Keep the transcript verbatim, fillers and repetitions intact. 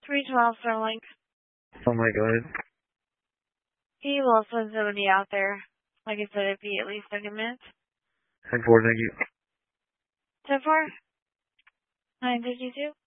three twelve Sterling. Oh my god. He will send somebody out there. Like I said, it'd be at least thirty minutes. ten four, thank you. ten four? nine fifty-two?